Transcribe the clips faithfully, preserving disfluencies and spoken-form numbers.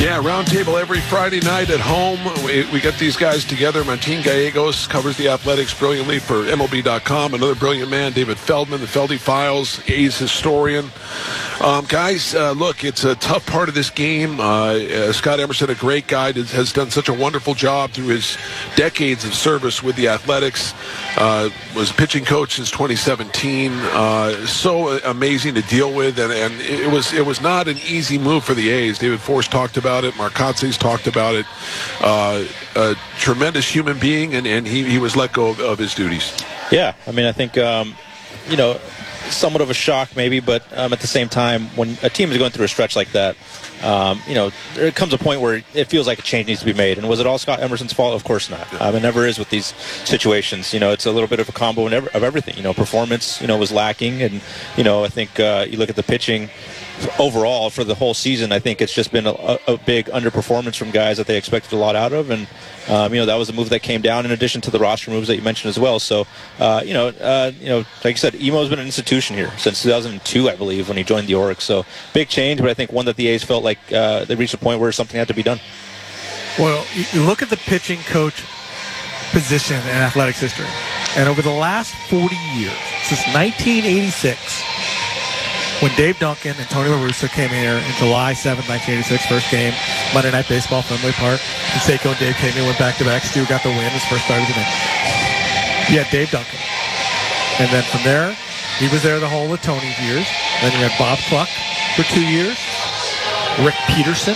Yeah, roundtable every Friday night at home. We, we get these guys together. Martin Gallegos covers the Athletics brilliantly for M L B dot com. Another brilliant man, David Feldman, the Feldy Files, A's historian. Um, guys, uh, look, it's a tough part of this game. Uh, uh, Scott Emerson, a great guy, has done such a wonderful job through his decades of service with the Athletics. Uh, was a pitching coach since twenty seventeen. Uh, so amazing to deal with, and, and it was it was not an easy move for the A's. David Forst talked about it. Marcotte's talked about it. Uh, a tremendous human being, and, and he, he was let go of, of his duties. Yeah, I mean, I think, um, you know, somewhat of a shock maybe, but um, at the same time, when a team is going through a stretch like that, um, you know, there comes a point where it feels like a change needs to be made. And was it all Scott Emerson's fault? Of course not. Um, it never is with these situations. You know, it's a little bit of a combo of everything. You know, performance, you know, was lacking. And, you know, I think uh, you look at the pitching overall for the whole season, I think it's just been a, a big underperformance from guys that they expected a lot out of. And, um, you know, that was a move that came down in addition to the roster moves that you mentioned as well. So, uh, you know, uh, you know, like I said, Emo's been an institution here since two thousand two, I believe, when he joined the Orioles. So big change, but I think one that the A's felt like uh, they reached a point where something had to be done. Well, you look at the pitching coach position in Athletics history, and over the last forty years, since nineteen eighty-six, when Dave Duncan and Tony La Russa came here in July seventh, nineteen eighty-six, first game, Monday Night Baseball, Fenway Park, and Seiko and Dave came in, went back-to-back. Stu got the win, his first start of the game. You had Dave Duncan. And then from there, he was there the whole of Tony's years. Then you had Bob Cluck for two years, Rick Peterson,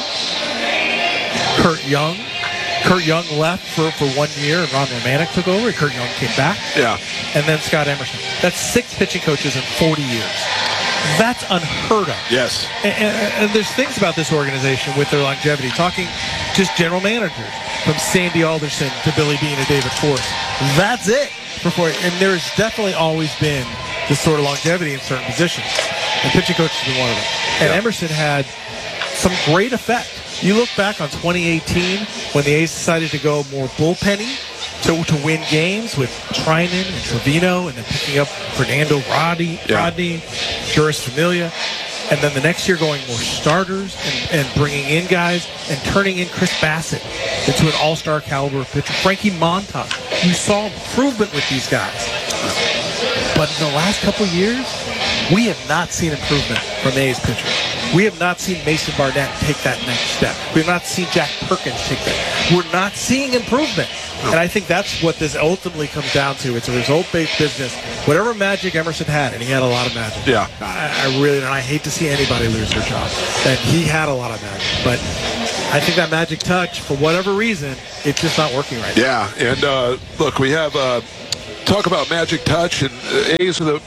Kurt Young. Kurt Young left for, for one year, and Ron Romanek took over, and Kurt Young came back. Yeah. And then Scott Emerson. That's six pitching coaches in forty years. That's unheard of. Yes. And, and, and there's things about this organization with their longevity. Talking just general managers, from Sandy Alderson to Billy Beane to David Forst. That's it. Before, and there's definitely always been this sort of longevity in certain positions. And pitching coach has been one of them. And yeah. Emerson had some great effect. You look back on twenty eighteen when the A's decided to go more bullpenny to, to win games with Trinan and Trevino, and then picking up Fernando Rodney, yeah. Rodney, Juris Familia. And then the next year going more starters and, and bringing in guys and turning in Chris Bassett into an all-star caliber pitcher. Frankie Montas. You saw improvement with these guys. But in the last couple of years, we have not seen improvement from A's pitchers. We have not seen Mason Barnett take that next step. We have not seen Jack Perkins take that. We're not seeing improvement. And I think that's what this ultimately comes down to. It's a result-based business. Whatever magic Emerson had, and he had a lot of magic. Yeah. I, I really, and I hate to see anybody lose their job. And he had a lot of magic. But I think that magic touch, for whatever reason, it's just not working right yeah. now. Yeah, and uh, look, we have, uh, talk about magic touch, and uh, A's with a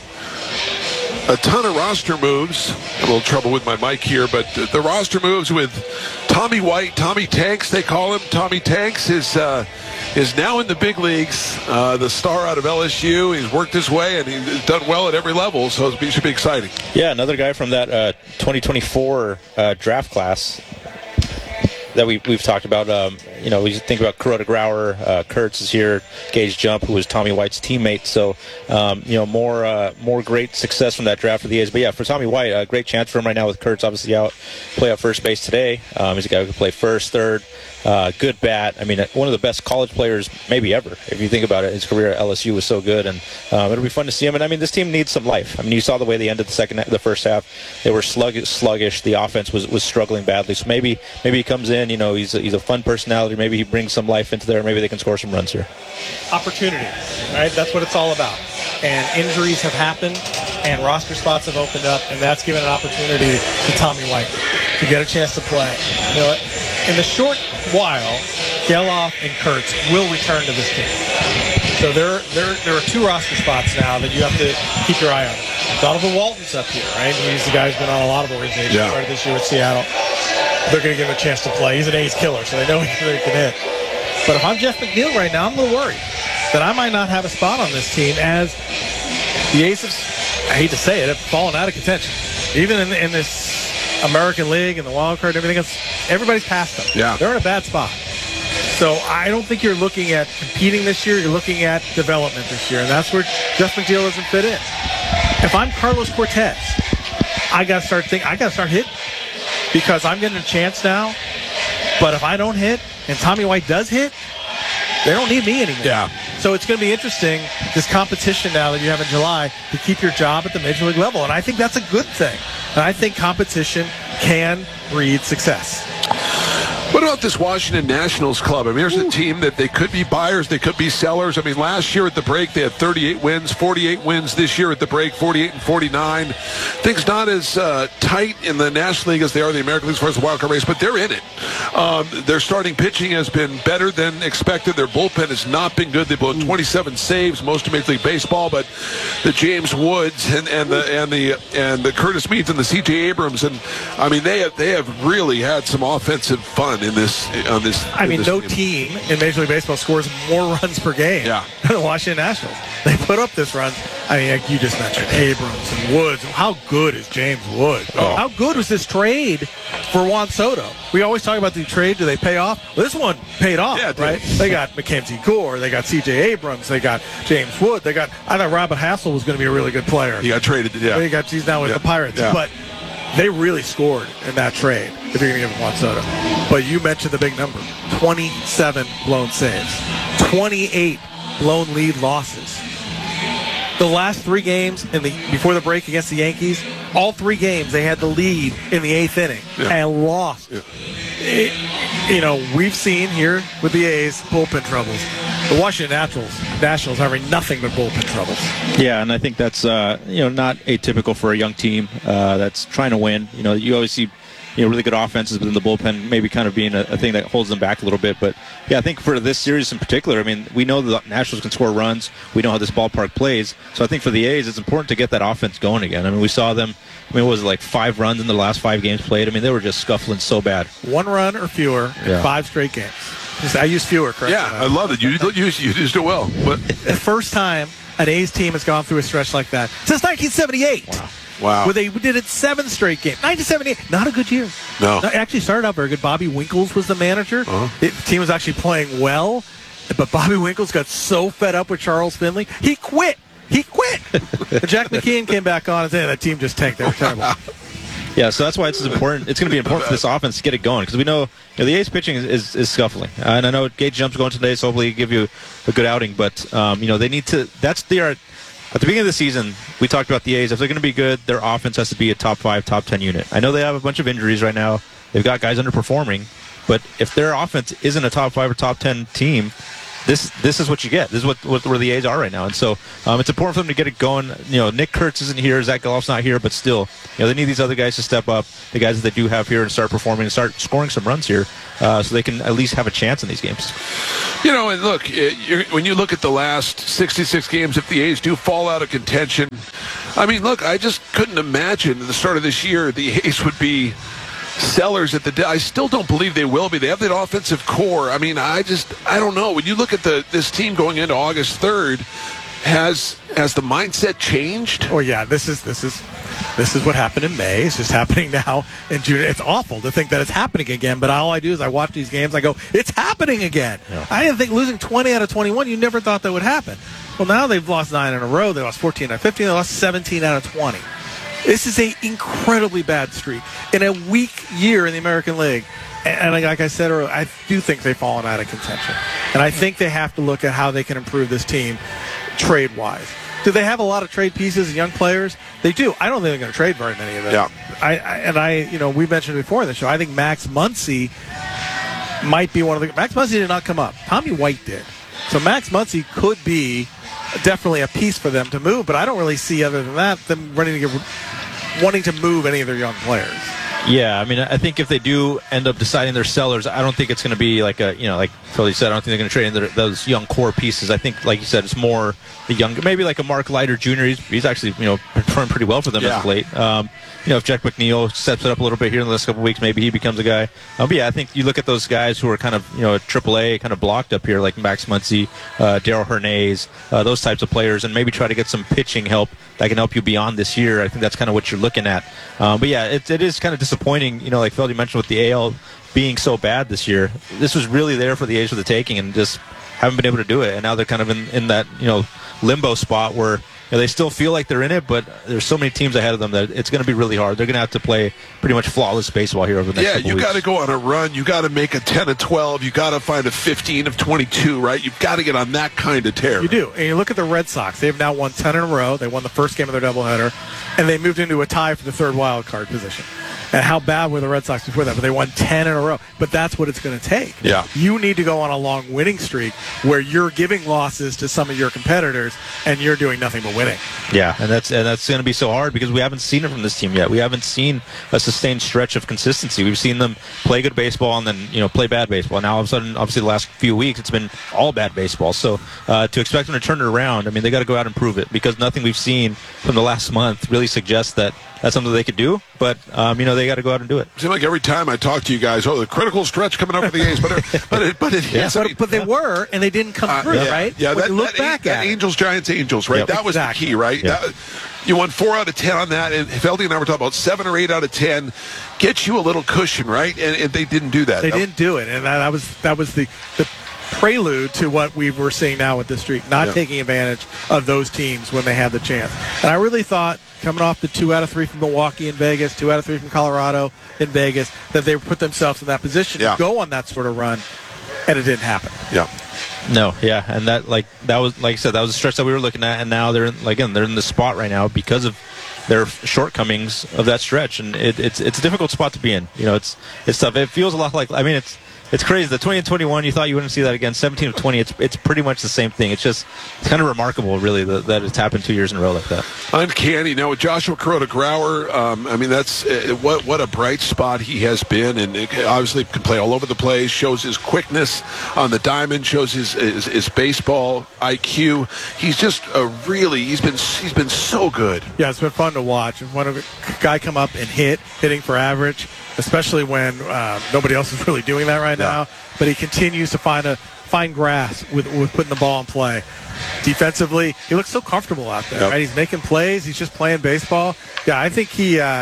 A ton of roster moves. A little trouble with my mic here, but the roster moves with Tommy White, Tommy Tanks, they call him. Tommy Tanks is uh, is now in the big leagues. Uh, the star out of L S U. He's worked his way, and he's done well at every level, so it should be exciting. Yeah, another guy from that uh, twenty twenty-four uh, draft class that we, we've talked about. Um, you know, we think about Kuroda Grauer, uh, Kurtz is here, Gage Jump, who was Tommy White's teammate. So, um, you know, more uh, more great success from that draft for the A's. But, yeah, for Tommy White, a great chance for him right now with Kurtz obviously out, play out first base today. Um, he's a guy who can play first, third. Uh, good bat. I mean, one of the best college players maybe ever. If you think about it, his career at L S U was so good, and um, it'll be fun to see him. And I mean, this team needs some life. I mean, you saw the way they ended the second, the first half. They were sluggish. sluggish. The offense was, was struggling badly. So maybe maybe he comes in. You know, he's a, he's a fun personality. Maybe he brings some life into there. Maybe they can score some runs here. Opportunity, right? That's what it's all about. And injuries have happened, and roster spots have opened up, and that's given an opportunity to Tommy White to get a chance to play. You know, in the short while, Geloff and Kurtz will return to this team. So there, there, there are two roster spots now that you have to keep your eye on. Donovan Walton's up here, right? He's the guy who's been on a lot of organizations. Yeah. Started this year with Seattle. They're going to give him a chance to play. He's an A's killer, so they know he can hit. But if I'm Jeff McNeil right now, I'm a little worried that I might not have a spot on this team, as the A's have, I hate to say it, have fallen out of contention. Even in, in this American League and the wild card and everything else, everybody's past them. Yeah. They're in a bad spot. So I don't think you're looking at competing this year. You're looking at development this year, and that's where Jeff McNeil doesn't fit in. If I'm Carlos Cortez, I got to start thinking. I got to start hitting, because I'm getting a chance now But if I don't hit and Tommy White does hit, they don't need me anymore. Yeah. So it's going to be interesting, this competition now that you have in July, to keep your job at the Major League level. And I think that's a good thing. And I think competition can breed success. What about this Washington Nationals club? I mean, here's a team that they could be buyers, they could be sellers. I mean, last year at the break, they had thirty-eight wins, forty-eight wins this year at the break, forty-eight and forty-nine. Things not as uh, tight in the National League as they are in the American League as far as the wild card race, but they're in it. Um, their starting pitching has been better than expected. Their bullpen has not been good. They've blown twenty-seven saves, most of Major League Baseball, but the James Woods and, and the and the and the Curtis Meads and the C J Abrams, and I mean, they have they have really had some offensive fun in this on this. I mean, this no team. team in Major League Baseball scores more runs per game Yeah. than the Washington Nationals. They put up this run. I mean, like you just mentioned Abrams and Woods. How good is James Woods? Oh. How good was this trade for Juan Soto? We always talk about the trade. Do they pay off? Well, this one paid off, Yeah, it did. right? They got Mackenzie Gore. They got C J Abrams. They got James Wood. They got. I thought Robert Hassel was going to be a really good player. He got traded. Yeah. He got. He's now with Yeah. the Pirates, Yeah. but. They really scored in that trade, if you're going to give them Juan Soto. But you mentioned the big number, twenty-seven blown saves, twenty-eight blown lead losses. The last three games in the before the break against the Yankees, all three games they had the lead in the eighth inning Yeah. and lost. Yeah. It, you know, we've seen here with the A's bullpen troubles. The Washington Nationals, Nationals having nothing but bullpen troubles. Yeah, and I think that's uh, you know not atypical for a young team uh, that's trying to win. You know, you always see you know really good offenses, but then the bullpen maybe kind of being a, a thing that holds them back a little bit. But yeah, I think for this series in particular, I mean, we know the Nationals can score runs. We know how this ballpark plays. So I think for the A's, it's important to get that offense going again. I mean, we saw them. I mean, it was like five runs in the last five games played. I mean, they were just scuffling so bad. One run or fewer in Yeah. five straight games. Just- I use fewer, correct? Yeah, I love it. You you, you used it well. But The first time an A's team has gone through a stretch like that since nineteen seventy-eight. Wow. Wow. Where they did it seven straight games. nineteen seventy-eight, not a good year. No. It actually started out very good. Bobby Winkles was the manager. Uh-huh. It- the team was actually playing well, but Bobby Winkles got so fed up with Charles Finley, he quit. He quit. And Jack McKeon came back on and said, that team just tanked. They were terrible. Yeah, so that's why it's important. It's going to be important for this offense to get it going because we know, you know the A's pitching is, is, is scuffling, uh, and I know Gage Jump's going today, so hopefully he'll give you a good outing. But um, you know they need to. That's their. At the beginning of the season, we talked about the A's. If they're going to be good, their offense has to be a top five, top ten unit. I know they have a bunch of injuries right now. They've got guys underperforming, but if their offense isn't a top five or top ten team, this this is what you get. This is what, what where the A's are right now, and so um, it's important for them to get it going. You know, Nick Kurtz isn't here, Zach Galloff's not here, but still, you know, they need these other guys to step up. The guys that they do have here and start performing and start scoring some runs here, uh, so they can at least have a chance in these games. You know, and look, it, you're, when you look at the last sixty-six games, if the A's do fall out of contention, I mean, look, I just couldn't imagine at the start of this year the A's would be sellers at the de- I still don't believe they will be. They have that offensive core. I mean, I just I don't know. When you look at the this team going into August third, has has the mindset changed? Oh yeah, this is this is this is what happened in May. It's just happening now in June. It's awful to think that it's happening again, but all I do is I watch these games. I go, it's happening again. Yeah. I didn't think losing twenty out of twenty-one. You never thought that would happen. Well, now they've lost nine in a row. They lost fourteen out of fifteen. They lost seventeen out of twenty. This is an incredibly bad streak in a weak year in the American League. And like I said earlier, I do think they've fallen out of contention. And I think they have to look at how they can improve this team trade-wise. Do they have a lot of trade pieces and young players? They do. I don't think they're going to trade very many of them. Yeah. I, I and I, you know, we mentioned before in the show. I think Max Muncy might be one of the. Max Muncy did not come up. Tommy White did. So Max Muncy could be definitely a piece for them to move. But I don't really see, other than that, them running to get, wanting to move any of their young players. Yeah, I mean, I think if they do end up deciding they're sellers, I don't think it's going to be like a, you know, like Philly said, I don't think they're going to trade in their, those young core pieces. I think, like you said, it's more the young, maybe like a Mark Leiter Junior He's, he's actually, you know, performed pretty well for them Yeah. as of late. Um, you know, if Jack McNeil steps it up a little bit here in the last couple of weeks, maybe he becomes a guy. Um, but yeah, I think you look at those guys who are kind of, you know, triple A kind of blocked up here, like Max Muncy, uh, Daryl Hernandez, uh, those types of players, and maybe try to get some pitching help that can help you beyond this year. I think that's kind of what you're looking at. Um, but yeah, it, it is kind of disappointing, you know, like Feldy mentioned with the A L being so bad this year. This was really there for the A's for the taking and just haven't been able to do it. And now they're kind of in, in that, you know, limbo spot where know, they still feel like they're in it, but there's so many teams ahead of them that it's going to be really hard. They're going to have to play pretty much flawless baseball here over the next yeah, couple you weeks. got to go on a run. You got to make a ten of twelve. You got to find a fifteen of twenty-two, right? You've got to get on that kind of tear. You do. And you look at the Red Sox. They've now won ten in a row. They won the first game of their doubleheader, and they moved into a tie for the third wild card position. And how bad were the Red Sox before that? But they won ten in a row. But that's what it's going to take. Yeah. You need to go on a long winning streak where you're giving losses to some of your competitors and you're doing nothing but winning. Yeah, and that's and that's going to be so hard because we haven't seen it from this team yet. We haven't seen a sustained stretch of consistency. We've seen them play good baseball and then you know play bad baseball. Now all of a sudden, obviously, the last few weeks it's been all bad baseball. So uh, to expect them to turn it around, I mean, they got to go out and prove it because nothing we've seen from the last month really suggests that that's something they could do. But um, you know, they got to go out and do it. It seems like every time I talk to you guys, oh, the critical stretch coming up for the A's, but it, but it, but it Yeah. is. I mean, But, but they were, and they didn't come Uh, through, yeah, right? Yeah, When that, you look that, back that at it. Angels, Giants, Angels, right? Yep. That was Exactly. the key, right? Yep. That, you won four out of ten on that, and Feldy and I were talking about seven or eight out of ten. Get you a little cushion, right? And, and they didn't do that. They That- didn't do it, and that, that was that was the, the prelude to what we were seeing now with this streak, not Yeah. taking advantage of those teams when they had the chance. And I really thought, coming off the two out of three from Milwaukee in Vegas, two out of three from Colorado in Vegas, that they put themselves in that position Yeah. to go on that sort of run, and it didn't happen. Yeah. No, yeah, and that like that was like I said, that was a stretch that we were looking at, and now they're in, like again they're in the spot right now because of their shortcomings of that stretch, and it, it's it's a difficult spot to be in. You know, it's it's tough. It feels a lot like I mean it's. It's crazy. The twenty and twenty-one, you thought you wouldn't see that again. seventeen of twenty, it's it's pretty much the same thing. It's just it's kind of remarkable, really, that, that it's happened two years in a row like that. Uncanny. Now with Joshua Kuroda-Grauer, um, I mean that's uh, what what a bright spot he has been, and it obviously can play all over the place. Shows his quickness on the diamond, shows his his, his baseball I Q. He's just a really he's been he's been so good. Yeah, it's been fun to watch. And when a guy come up and hit, hitting for average, especially when uh, nobody else is really doing that right Yeah. now. But he continues to find a find grass with with putting the ball in play. Defensively, he looks so comfortable out there. Yep. Right, he's making plays. He's just playing baseball. Yeah, I think he. Uh,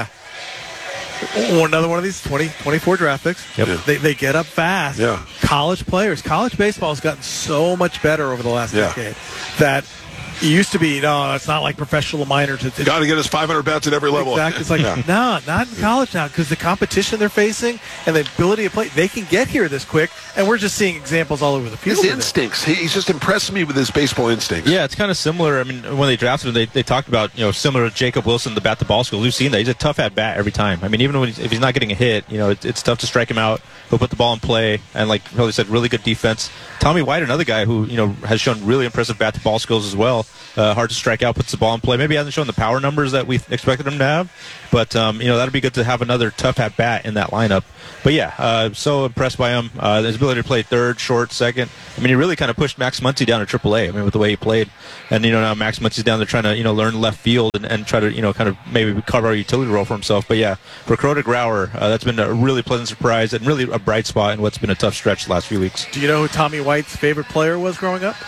another one of these twenty, twenty-four draft picks. Yep. Yeah. They, they get up fast. Yeah. College players. College baseball has gotten so much better over the last Yeah. decade that it used to be, no, it's not like professional minors. It's, it's Got to get his five hundred bats at every level. Exactly. It's like, Yeah. no, not in college now, because the competition they're facing and the ability to play, they can get here this quick, and we're just seeing examples all over the field. His of it. instincts. He, he's just impressed me with his baseball instincts. Yeah, it's kind of similar. I mean, when they drafted him, they, they talked about, you know, similar to Jacob Wilson, the bat the ball skills. We've seen that. He's a tough at bat every time. I mean, even when he's, if he's not getting a hit, you know, it, it's tough to strike him out. He'll put the ball in play, and like Hurley said, really good defense. Tommy White, another guy who, you know, has shown really impressive bat to ball skills as well. Uh, hard to strike out, puts the ball in play. Maybe he hasn't shown the power numbers that we expected him to have, but um, you know, that'd be good to have another tough at bat in that lineup. But yeah, uh, so impressed by him. Uh, his ability to play third, short, second. I mean, he really kind of pushed Max Muncy down to triple A. I mean, with the way he played, and you know, now Max Muncy's down there trying to you know learn left field and, and try to you know kind of maybe carve out a utility role for himself. But yeah, for Kuroda-Grauer, uh, that's been a really pleasant surprise and really a bright spot in what's been a tough stretch the last few weeks. Do you know who Tommy White's favorite player was growing up?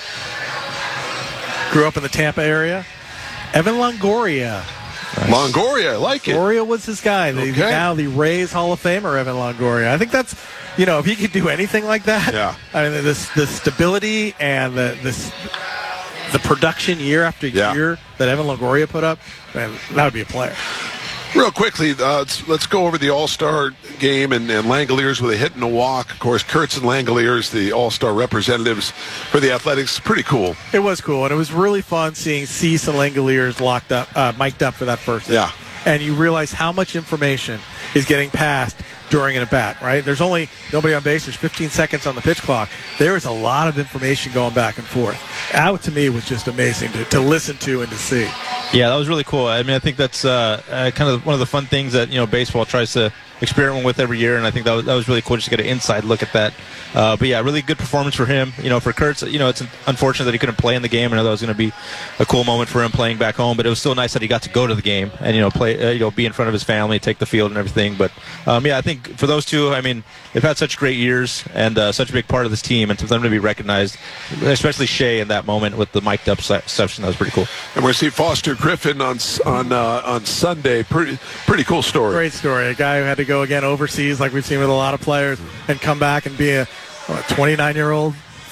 Grew up in the Tampa area. Evan Longoria. Longoria, I like it. Longoria was his guy. The, Okay. Now the Rays Hall of Famer, Evan Longoria. I think that's, you know, if he could do anything like that, Yeah. I mean, this the stability and the this the production year after Yeah. year that Evan Longoria put up, man, that would be a player. Real quickly, uh, let's, let's go over the All-Star game and, and Langoliers with a hit and a walk. Of course, Kurtz and Langoliers, the All-Star representatives for the Athletics. Pretty cool. It was cool, and it was really fun seeing Cease and Langoliers locked up, uh, mic'd up for that first. Yeah. And you realize how much information is getting passed during an at-bat, right? There's only nobody on base. There's fifteen seconds on the pitch clock. There is a lot of information going back and forth. That, to me, was just amazing to, to listen to and to see. Yeah, that was really cool. I mean, I think that's uh, uh, kind of one of the fun things that you know baseball tries to experiment with every year, and I think that was, that was really cool just to get an inside look at that. Uh, but yeah, really good performance for him. You know, for Kurtz, you know, it's unfortunate that he couldn't play in the game. I know that was going to be a cool moment for him playing back home, but it was still nice that he got to go to the game and you know play, uh, you know, be in front of his family, take the field and everything. But um, yeah, I think for those two, I mean, they've had such great years and uh, such a big part of this team, and for them to be recognized, especially Shea in that moment with the mic'd up se- section, that was pretty cool. And we're going to see Foster Griffin on on uh, on Sunday. Pretty pretty cool story. Great story. A guy who had to go again overseas, like we've seen with a lot of players, and come back and be a twenty-nine-year-old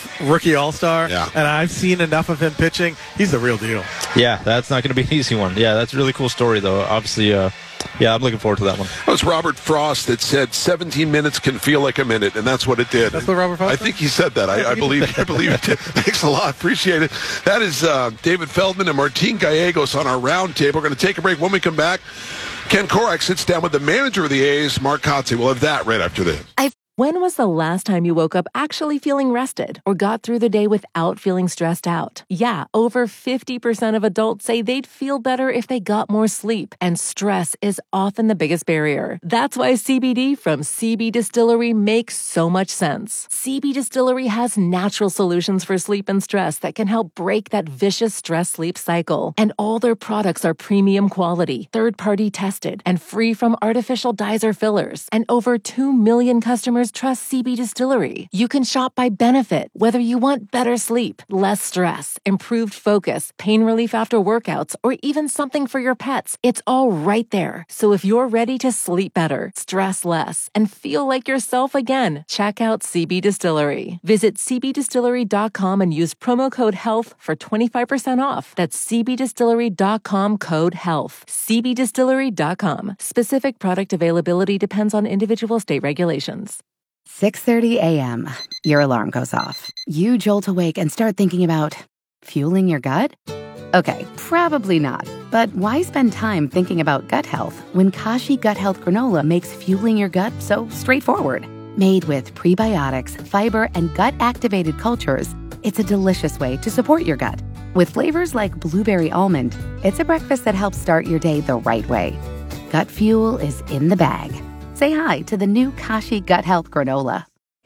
rookie all-star, Yeah. and I've seen enough of him pitching. He's the real deal. Yeah, that's not going to be an easy one. Yeah, that's a really cool story, though. Obviously, uh, yeah, I'm looking forward to that one. That was Robert Frost that said seventeen minutes can feel like a minute, and that's what it did. That's what Robert Frost I said? think he said that. I, I believe I believe it did. Thanks a lot. Appreciate it. That is uh, David Feldman and Martin Gallegos on our round table. We're going to take a break. When we come back, Ken Korak sits down with the manager of the A's, Mark Kotze. We'll have that right after this. I've When was the last time you woke up actually feeling rested or got through the day without feeling stressed out? Yeah, over fifty percent of adults say they'd feel better if they got more sleep, and stress is often the biggest barrier. That's why C B D from C B Distillery makes so much sense. C B Distillery has natural solutions for sleep and stress that can help break that vicious stress-sleep cycle. And all their products are premium quality, third-party tested, and free from artificial dyes or fillers. And over two million customers trust C B Distillery. You can shop by benefit, whether you want better sleep, less stress, improved focus, pain relief after workouts, or even something for your pets. It's all right there. So if you're ready to sleep better, stress less, and feel like yourself again, check out C B Distillery. Visit c b distillery dot com and use promo code HEALTH for twenty-five percent off. That's c b distillery dot com code HEALTH. c b distillery dot com. Specific product availability depends on individual state regulations. six thirty a.m. Your alarm goes off. You jolt awake and start thinking about fueling your gut? Okay, probably not. But why spend time thinking about gut health when Kashi Gut Health Granola makes fueling your gut so straightforward? Made with prebiotics, fiber, and gut-activated cultures, it's a delicious way to support your gut. With flavors like blueberry almond, it's a breakfast that helps start your day the right way. Gut fuel is in the bag. Say hi to the new Kashi Gut Health Granola.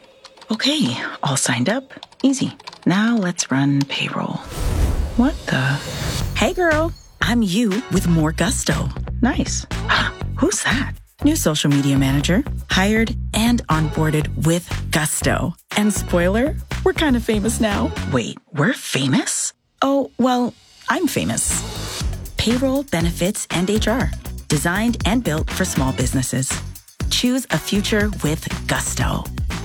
Okay, all signed up. Easy. Now let's run payroll. What the? Hey girl, I'm you with more gusto. Nice. Who's that? New social media manager. Hired and onboarded with gusto. And spoiler, we're kind of famous now. Wait, we're famous? Oh, well, I'm famous. Payroll, benefits, and H R. Designed and built for small businesses. Choose a future with gusto.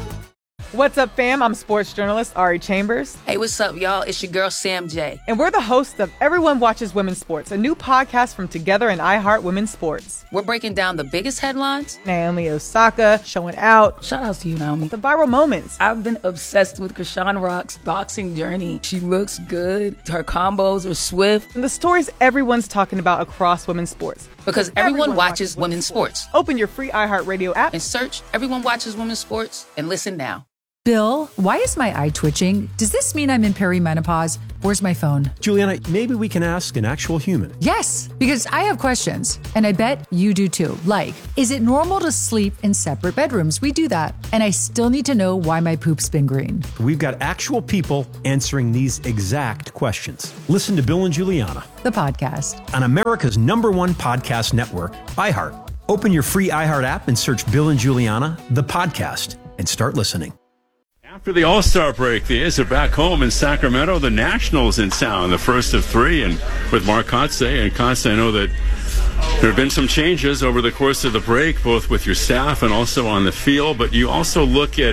What's up, fam? I'm sports journalist Ari Chambers. Hey, what's up, y'all? It's your girl, Sam J. And we're the hosts of Everyone Watches Women's Sports, a new podcast from Together and iHeart Women's Sports. We're breaking down the biggest headlines. Naomi Osaka showing out. Shout out to you, Naomi. The viral moments. I've been obsessed with Krishan Rock's boxing journey. She looks good. Her combos are swift. And the stories everyone's talking about across women's sports. Because everyone, everyone watches, watches women's sports. sports. Open your free iHeartRadio app and search Everyone Watches Women's Sports and listen now. Bill, why is my eye twitching? Does this mean I'm in perimenopause? Where's my phone? Juliana, maybe we can ask an actual human. Yes, because I have questions, and I bet you do too. Like, is it normal to sleep in separate bedrooms? We do that. And I still need to know why my poop's been green. We've got actual people answering these exact questions. Listen to Bill and Juliana, the podcast, on America's number one podcast network, iHeart. Open your free iHeart app and search Bill and Juliana, the podcast, and start listening. After the All-Star break, the A's are back home in Sacramento. The Nationals in town, the first of three, and with Mark Kotze. And Kotze, I know that there have been some changes over the course of the break, both with your staff and also on the field. But you also look at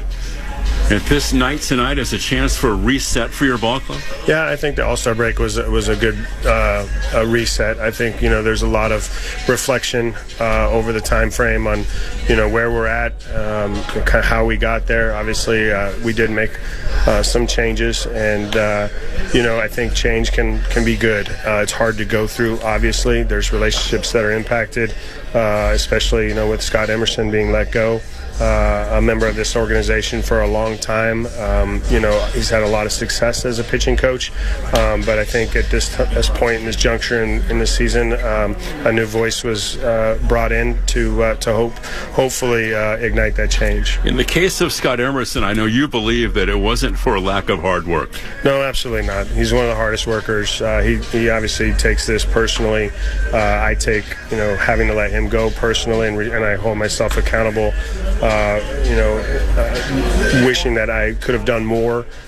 at this night tonight as a chance for a reset for your ball club? Yeah, I think the All-Star break was was a good uh, a reset. I think, you know, there's a lot of reflection uh, over the time frame on, you know, where we're at, um, kind of how we got there. Obviously, uh, we did make uh, some changes, and uh, you know, I think change can can be good. Uh, it's hard to go through. Obviously, there's relationships that are impacted, uh, especially, you know, with Scott Emerson being let go. Uh, a member of this organization for a long time. Um, you know, he's had a lot of success as a pitching coach, um, but I think at this, t- this point in this juncture in, in the season, um, a new voice was uh, brought in to uh, to hope, hopefully uh, ignite that change. In the case of Scott Emerson, I know you believe that it wasn't for a lack of hard work. No, absolutely not. He's one of the hardest workers. Uh, he, he obviously takes this personally. Uh, I take, you know, having to let him go personally, and, re- and I hold myself accountable. Uh, you know, uh, wishing that I could have done more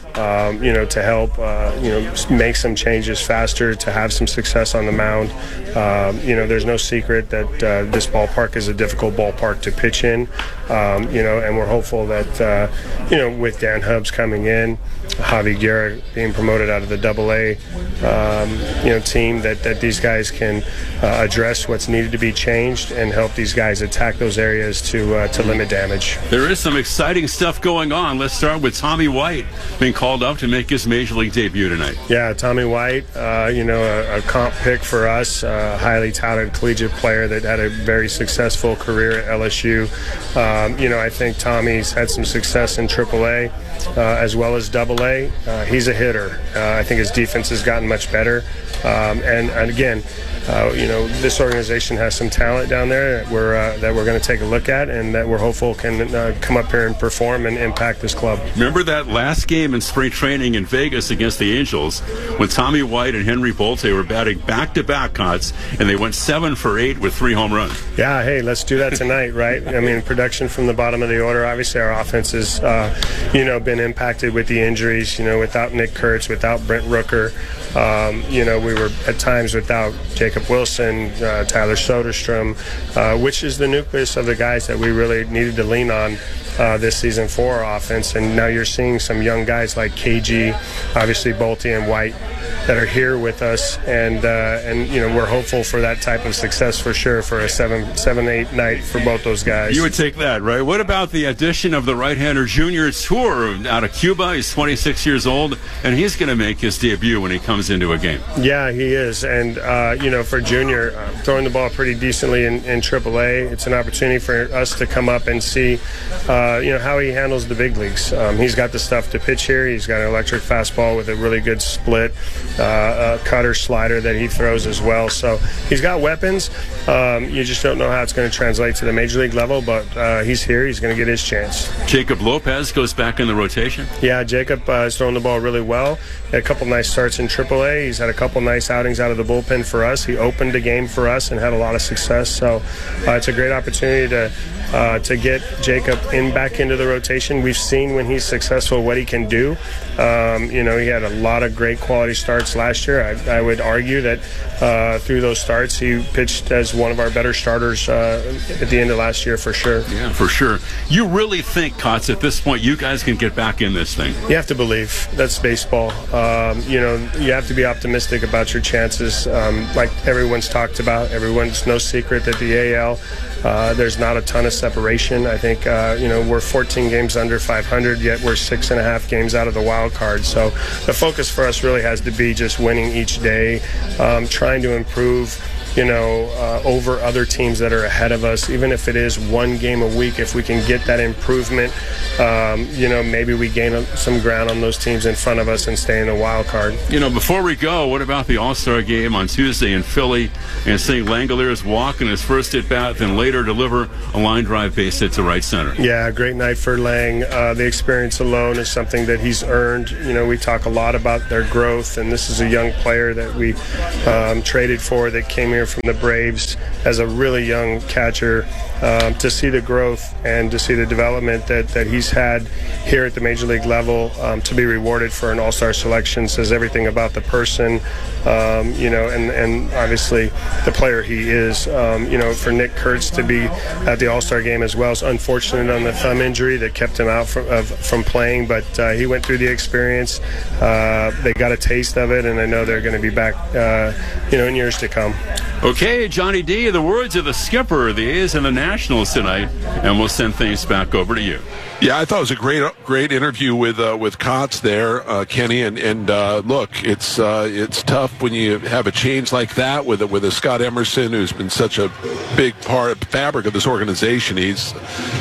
um, you know, to help, uh, you know, make some changes faster, to have some success on the mound. Um, you know, there's no secret that uh, this ballpark is a difficult ballpark to pitch in, um, you know, and we're hopeful that, uh, you know, with Dan Hubbs coming in, Javi Guerra being promoted out of the Double A, um, you know, team, that, that these guys can uh, address what's needed to be changed and help these guys attack those areas to uh, to limit damage. There is some exciting stuff going on. Let's start with Tommy White being called up to make his Major League debut tonight. Yeah, Tommy White, uh, you know, a, a comp pick for us, a highly touted collegiate player that had a very successful career at L S U. Um, you know, I think Tommy's had some success in Triple A uh, as well as Double A. Uh, he's a hitter. Uh, I think his defense has gotten much better. Um, and, and again, Uh, you know, this organization has some talent down there that we're uh, that we're going to take a look at, and that we're hopeful can uh, come up here and perform and impact this club. Remember that last game in spring training in Vegas against the Angels when Tommy White and Henry Bolte were batting back-to-back Cots, and they went seven for eight with three home runs. Yeah, hey, let's do that tonight, right? I mean, production from the bottom of the order. Obviously, our offense has, uh, you know, been impacted with the injuries. You know, without Nick Kurtz, without Brent Rooker. Um, you know, we were at times without Jacob Wilson, uh, Tyler Soderstrom, uh, which is the nucleus of the guys that we really needed to lean on uh, this season for our offense. And now you're seeing some young guys like K G, obviously Bolte and White, that are here with us, and uh, and you know, we're hopeful for that type of success for sure for a seven seven eight night for both those guys. You would take that, right? What about the addition of the right-hander Junior Tour out of Cuba? He's twenty-six years old, and he's going to make his debut when he comes into a game. Yeah, he is, and uh, you know, for Junior, uh, throwing the ball pretty decently in, in Triple A, it's an opportunity for us to come up and see, uh, you know, how he handles the big leagues. Um, he's got the stuff to pitch here. He's got an electric fastball with a really good split. Uh, a cutter slider that he throws as well. So he's got weapons. Um, you just don't know how it's going to translate to the major league level, but uh, he's here. He's going to get his chance. Jacob Lopez goes back in the rotation. Yeah, Jacob uh, is throwing the ball really well. Had a couple nice starts in Triple A. He's had a couple nice outings out of the bullpen for us. He opened a game for us and had a lot of success. So uh, it's a great opportunity to uh, to get Jacob in back into the rotation. We've seen when he's successful what he can do. Um, you know, he had a lot of great quality starts last year. I, I would argue that uh, through those starts, he pitched as one of our better starters uh, at the end of last year for sure. Yeah, for sure. You really think, Kotz, at this point, you guys can get back in this thing? You have to believe. That's baseball. Um, you know, you have to be optimistic about your chances. Um, like everyone's talked about, everyone's no secret that the A L, uh, there's not a ton of separation. I think, uh, you know, we're fourteen games under five hundred, yet we're six and a half games out of the wild card. So the focus for us really has to be just winning each day, um, trying to improve, you know, uh, over other teams that are ahead of us, even if it is one game a week. If we can get that improvement, um, you know, maybe we gain some ground on those teams in front of us and stay in the wild card. You know, before we go, what about the All-Star game on Tuesday in Philly and seeing Langeliers walk in his first at-bat, then later deliver a line drive base hit to right center? Yeah, great night for Lang. Uh, the experience alone is something that he's earned. You know, we talk a lot about their growth, and this is a young player that we um, traded for that came here from the Braves as a really young catcher. Um, to see the growth and to see the development that, that he's had here at the major league level, um, to be rewarded for an all-star selection says everything about the person, um, you know, and, and obviously the player he is. Um, you know, for Nick Kurtz to be at the all-star game as well is unfortunate on the thumb injury that kept him out from, of, from playing, but uh, he went through the experience. Uh, they got a taste of it, and I know they're going to be back, uh, you know, in years to come. Okay, Johnny D, the words of the skipper, the A's and the Nationals tonight, and we'll send things back over to you. Yeah, I thought it was a great, great interview with uh, with Kotz there, uh, Kenny. And and uh, look, it's uh, it's tough when you have a change like that with a, with a Scott Emerson, who's been such a big part, fabric of this organization. He's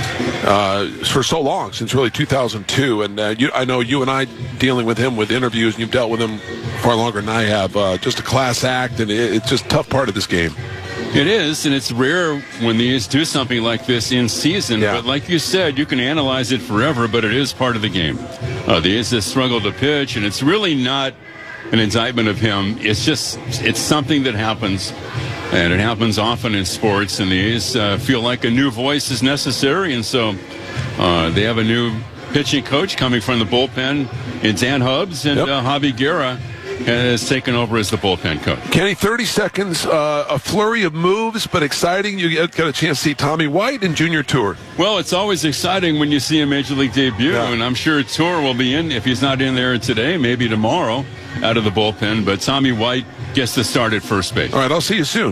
uh, for so long, since really two thousand two, and uh, you, I know you and I dealing with him with interviews, and you've dealt with him far longer than I have. Uh, just a class act, and it, it's just a tough part of this game. It is, and it's rare when the A's do something like this in season. Yeah. But like you said, you can analyze it forever, but it is part of the game. Uh, the A's have struggled to pitch, and it's really not an indictment of him. It's just, it's something that happens, and it happens often in sports, and the A's uh, feel like a new voice is necessary, and so uh, they have a new pitching coach coming from the bullpen in Dan Hubbs, and yep. uh, Javi Guerra has taken over as the bullpen coach. Kenny, thirty seconds, uh, a flurry of moves, but exciting. You got a chance to see Tommy White in Junior Tour. Well, it's always exciting when you see a Major League debut, yeah. and I'm sure Tour will be in, if he's not in there today, maybe tomorrow, out of the bullpen. But Tommy White gets to start at first base. All right, I'll see you soon.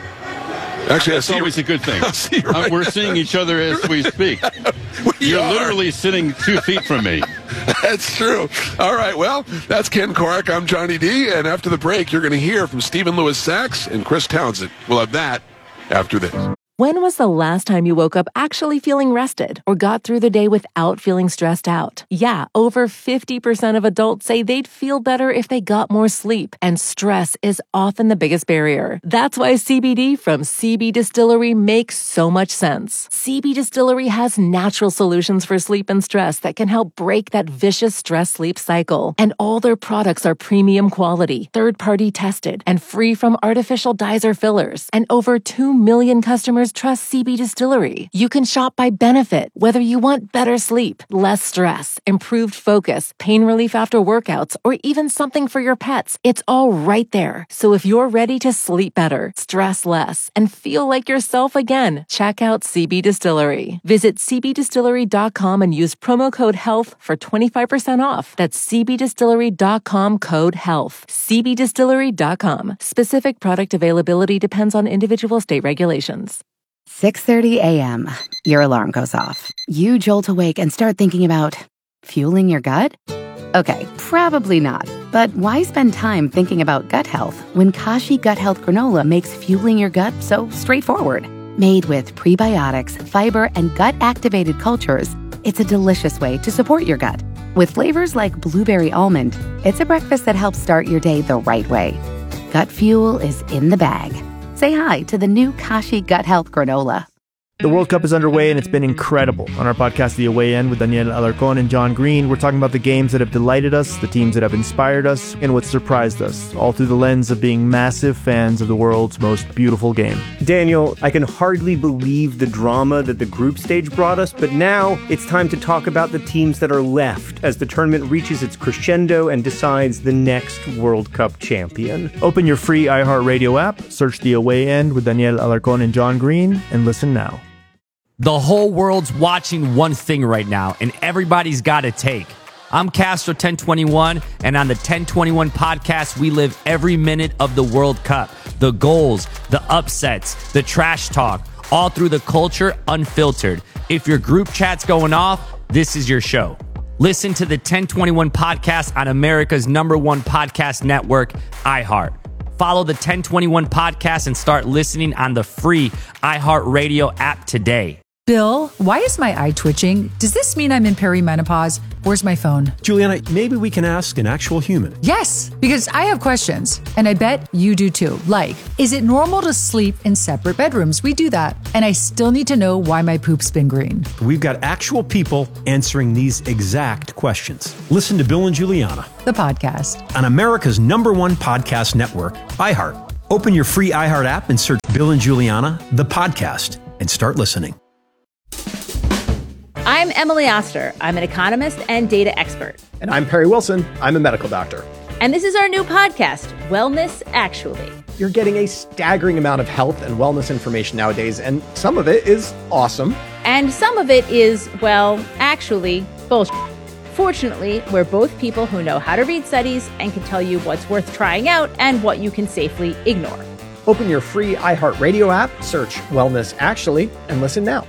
Actually, that's always you. a good thing. See right uh, we're seeing each other as we speak. we You're are. literally sitting two feet from me. That's true. All right, well, that's Ken Korach. I'm Johnny D. And after the break, you're going to hear from Stephen Lewis Sachs and Chris Townsend. We'll have that after this. When was the last time you woke up actually feeling rested or got through the day without feeling stressed out? Yeah, over fifty percent of adults say they'd feel better if they got more sleep, and stress is often the biggest barrier. That's why C B D from C B Distillery makes so much sense. C B Distillery has natural solutions for sleep and stress that can help break that vicious stress-sleep cycle. And all their products are premium quality, third-party tested, and free from artificial dyes or fillers. And over two million customers trust C B Distillery. You can shop by benefit, whether you want better sleep, less stress, improved focus, pain relief after workouts, or even something for your pets. It's all right there. So if you're ready to sleep better, stress less, and feel like yourself again, check out C B Distillery. Visit c b distillery dot com and use promo code HEALTH for twenty-five percent off. That's c b distillery dot com code HEALTH. c b distillery dot com. Specific product availability depends on individual state regulations. six thirty a.m. Your alarm goes off. You jolt awake and start thinking about fueling your gut? Okay, probably not. But why spend time thinking about gut health when Kashi Gut Health Granola makes fueling your gut so straightforward? Made with prebiotics, fiber, and gut-activated cultures, it's a delicious way to support your gut. With flavors like blueberry almond, it's a breakfast that helps start your day the right way. Gut fuel is in the bag. Say hi to the new Kashi Gut Health Granola. The World Cup is underway, and it's been incredible. On our podcast, The Away End, with Daniel Alarcon and John Green, we're talking about the games that have delighted us, the teams that have inspired us, and what surprised us, all through the lens of being massive fans of the world's most beautiful game. Daniel, I can hardly believe the drama that the group stage brought us, but now it's time to talk about the teams that are left as the tournament reaches its crescendo and decides the next World Cup champion. Open your free iHeartRadio app, search The Away End with Daniel Alarcon and John Green, and listen now. The whole world's watching one thing right now, and everybody's got a take. I'm Castro ten twenty-one, and on the ten twenty-one podcast, we live every minute of the World Cup. The goals, the upsets, the trash talk, all through the culture, unfiltered. If your group chat's going off, this is your show. Listen to the ten twenty-one podcast on America's number one podcast network, iHeart. Follow the ten twenty-one podcast and start listening on the free iHeartRadio app today. Bill, why is my eye twitching? Does this mean I'm in perimenopause? Where's my phone? Juliana, maybe we can ask an actual human. Yes, because I have questions, and I bet you do too. Like, is it normal to sleep in separate bedrooms? We do that, and I still need to know why my poop's been green. We've got actual people answering these exact questions. Listen to Bill and Juliana, the podcast, on America's number one podcast network, iHeart. Open your free iHeart app and search Bill and Juliana, the podcast, and start listening. I'm Emily Oster. I'm an economist and data expert. And I'm Perry Wilson. I'm a medical doctor. And this is our new podcast, Wellness Actually. You're getting a staggering amount of health and wellness information nowadays, and some of it is awesome. And some of it is, well, actually, bullshit. Fortunately, we're both people who know how to read studies and can tell you what's worth trying out and what you can safely ignore. Open your free iHeartRadio app, search Wellness Actually, and listen now.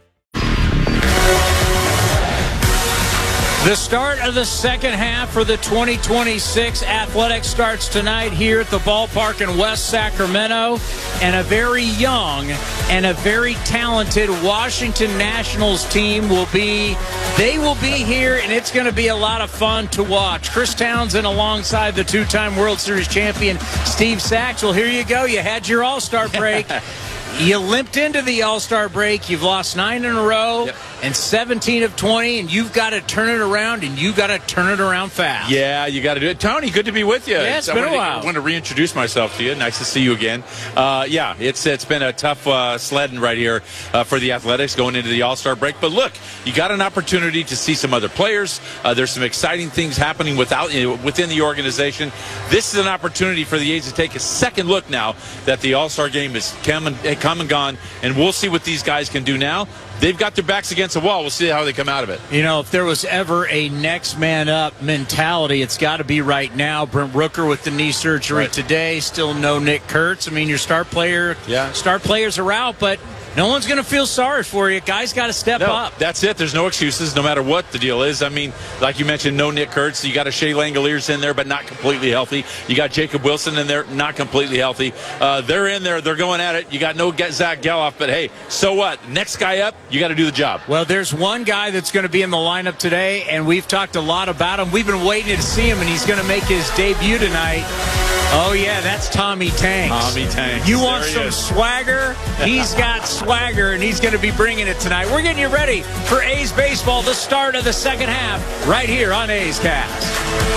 The start of the second half for the twenty twenty-six Athletics starts tonight here at the ballpark in West Sacramento. And a very young and a very talented Washington Nationals team will be, they will be here, and it's going to be a lot of fun to watch. Chris Townsend alongside the two-time World Series champion Steve Sachs. Well, here you go. You had your All-Star break. You limped into the All-Star break. You've lost nine in a row. Yep. and seventeen of twenty, and you've got to turn it around, and you've got to turn it around fast. Yeah, you got to do it. Tony, good to be with you. Yeah, it's I been a wanted while. To, I want to reintroduce myself to you. Nice to see you again. Uh, yeah, it's it's been a tough uh, sledding right here uh, for the Athletics going into the All-Star break. But look, you got an opportunity to see some other players. Uh, there's some exciting things happening without you know, within the organization. This is an opportunity for the A's to take a second look now that the All-Star game is come and, come and gone, and we'll see what these guys can do now. They've got their backs against the wall. We'll see how they come out of it. You know, if there was ever a next man up mentality, it's got to be right now. Brent Rooker with the knee surgery right. today. Still no Nick Kurtz. I mean, your star player, yeah. star players are out, but no one's going to feel sorry for you. Guys got to step no, up. That's it. There's no excuses, no matter what the deal is. I mean, like you mentioned, no Nick Kurtz. You got a Shea Langoliers in there, but not completely healthy. You got Jacob Wilson in there, not completely healthy. Uh, they're in there. They're going at it. You got no Zach Geloff, but hey, so what? Next guy up, you got to do the job. Well, there's one guy that's going to be in the lineup today, and we've talked a lot about him. We've been waiting to see him, and he's going to make his debut tonight. Oh, yeah, that's Tommy Tanks. Tommy Tanks. You want there some he swagger? He's got swagger, and he's going to be bringing it tonight. We're getting you ready for A's baseball, the start of the second half, right here on A's Cast.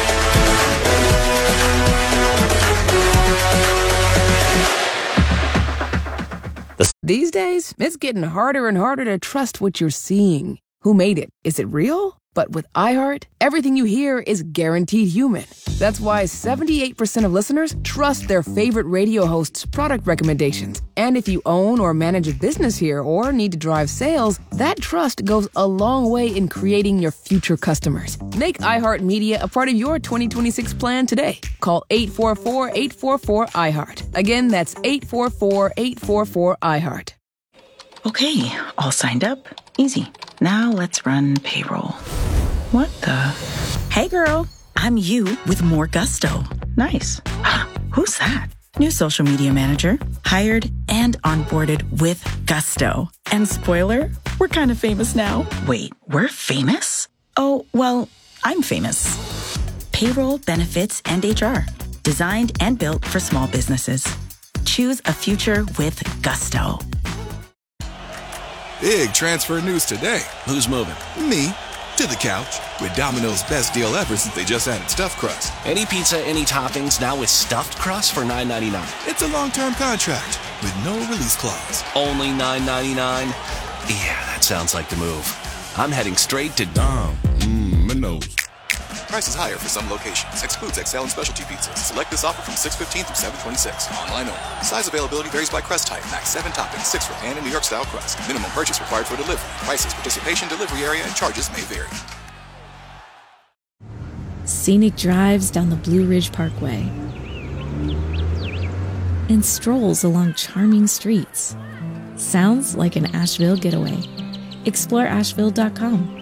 These days, it's getting harder and harder to trust what you're seeing. Who made it? Is it real? But with iHeart, everything you hear is guaranteed human. That's why seventy-eight percent of listeners trust their favorite radio hosts' product recommendations. And if you own or manage a business here or need to drive sales, that trust goes a long way in creating your future customers. Make iHeart Media a part of your twenty twenty-six plan today. Call eight four four, eight four four, iHeart. Again, that's eight four four, eight four four, iHeart. Okay, all signed up. Easy. Now let's run payroll. What the? Hey girl, I'm you with more gusto. Nice. Who's that? New social media manager, hired and onboarded with gusto. And spoiler, we're kind of famous now. Wait, we're famous? Oh, well, I'm famous. Payroll, benefits, and H R. Designed and built for small businesses. Choose a future with gusto. Big transfer news today. Who's moving? Me. To the couch. With Domino's best deal ever since they just added stuffed crust. Any pizza, any toppings, now with stuffed crust for nine ninety-nine. It's a long-term contract with no release clause. Only nine ninety-nine? Yeah, that sounds like the move. I'm heading straight to Dom. Mmm, Minos. Prices higher for some locations. Excludes X L and specialty pizzas. Select this offer from six fifteen through seven twenty-six. Online only. Size availability varies by crust type. Max seven toppings, six for pan and New York style crust. Minimum purchase required for delivery. Prices, participation, delivery area, and charges may vary. Scenic drives down the Blue Ridge Parkway and strolls along charming streets. Sounds like an Asheville getaway. Explore Asheville dot com.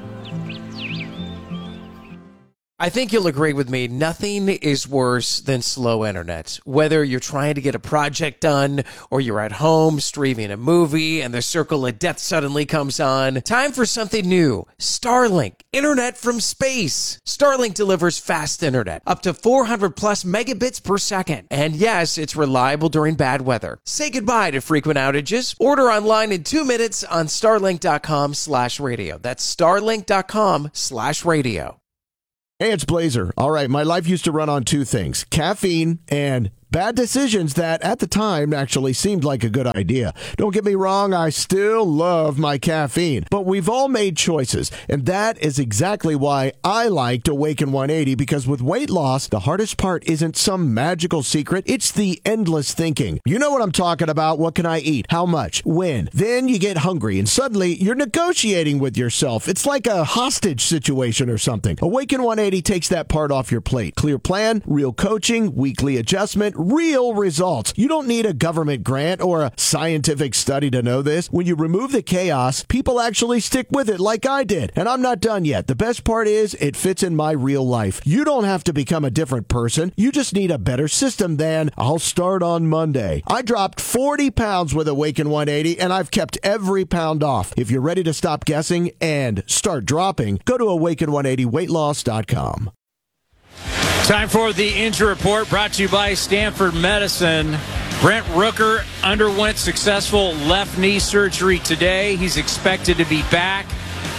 I think you'll agree with me, nothing is worse than slow internet. Whether you're trying to get a project done or you're at home streaming a movie and the circle of death suddenly comes on, time for something new. Starlink, internet from space. Starlink delivers fast internet, up to four hundred plus megabits per second. And yes, it's reliable during bad weather. Say goodbye to frequent outages. Order online in two minutes on starlink dot com slash radio. That's starlink dot com slash radio. Hey, it's Blazer. All right, my life used to run on two things, caffeine and bad decisions that at the time actually seemed like a good idea. Don't get me wrong, I still love my caffeine, but we've all made choices, and that is exactly why I liked Awaken one eighty, because with weight loss, the hardest part isn't some magical secret, it's the endless thinking. You know what I'm talking about. What can I eat? How much? When? Then you get hungry, and suddenly you're negotiating with yourself. It's like a hostage situation or something. Awaken one eighty takes that part off your plate. Clear plan, real coaching, weekly adjustment, real results. You don't need a government grant or a scientific study to know this. When you remove the chaos, people actually stick with it like I did. And I'm not done yet. The best part is it fits in my real life. You don't have to become a different person. You just need a better system than I'll start on Monday. I dropped forty pounds with Awaken one eighty, and I've kept every pound off. If you're ready to stop guessing and start dropping, go to awaken one eighty weight loss dot com. Time for the injury report brought to you by Stanford Medicine. Brent Rooker underwent successful left knee surgery today. He's expected to be back